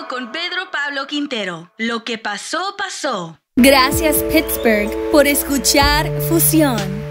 Fusión con Pedro Pablo Quintero. Lo que pasó, pasó. Gracias, Pittsburgh, por escuchar Fusión.